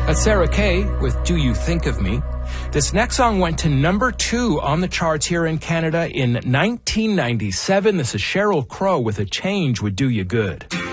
That's Sarah Kay with Do You Think of Me? This next song went to number 2 on the charts here in Canada in 1997. This is Sheryl Crow with A Change Would Do You Good.